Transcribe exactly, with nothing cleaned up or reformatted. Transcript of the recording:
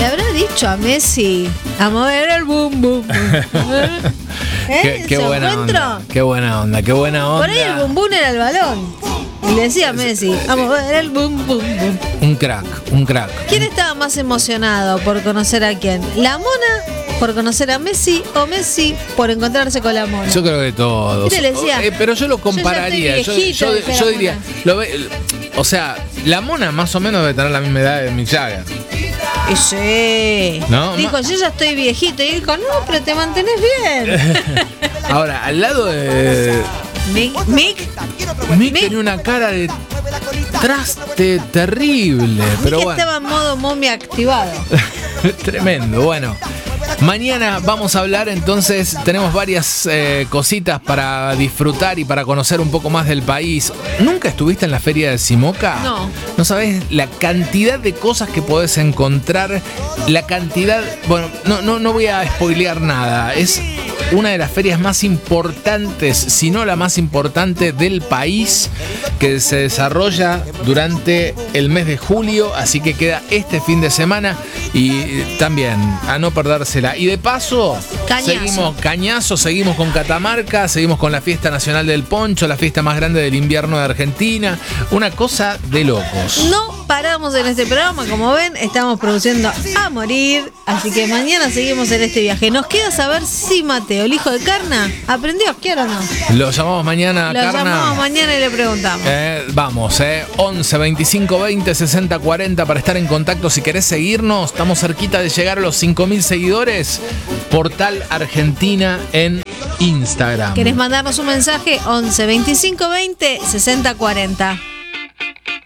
Le habrá dicho a Messi a mover el boom boom. ¿Eh? Qué, qué buena encuentro? onda. Qué buena onda, qué buena onda. Por ahí el boom boom era el balón. Y le decía a Messi a mover el boom boom boom. Un crack, un crack. ¿Quién estaba más emocionado por conocer a quién? ¿La Mona por conocer a Messi o Messi por encontrarse con la Mona? Yo creo que todos. ¿Qué le decía? Eh, pero yo lo compararía. Yo ya estoy Yo, yo, viejito, yo decía la diría, lo ve- o sea, la Mona más o menos debe tener la misma edad de Mick Jagger. Y sí. No, Dijo, ma- yo ya estoy viejito. Y él dijo, no, pero te mantenés bien. Ahora, al lado de Mick, Mick, Mick Mick- tenía una cara de traste terrible, pero Mick bueno. estaba en modo momia activado. Tremendo, bueno. Mañana vamos a hablar, entonces tenemos varias eh, cositas para disfrutar y para conocer un poco más del país. ¿Nunca estuviste en la feria de Simoca? No. No sabés la cantidad de cosas que podés encontrar, la cantidad... Bueno, no, no, no voy a spoilear nada. Es una de las ferias más importantes, si no la más importante del país, que se desarrolla durante el mes de julio, así que queda este fin de semana y también a no perdérsela. Y de paso, Cañazo. seguimos cañazo, seguimos con Catamarca, seguimos con la fiesta nacional del poncho, la fiesta más grande del invierno de Argentina, una cosa de locos. No paramos en este programa, como ven, estamos produciendo a morir, así que mañana seguimos en este viaje. Nos queda saber si Mateo, el hijo de Carna, aprendió a esquiar o no. Lo llamamos mañana, Lo Carna. llamamos mañana y le preguntamos. Eh, vamos, eh, once, veinticinco, veinte, sesenta, cuarenta para estar en contacto. Si querés seguirnos, estamos cerquita de llegar a los cinco mil seguidores. Portal Argentina en Instagram. ¿Querés mandarnos un mensaje? once, veinticinco, veinte, sesenta, cuarenta.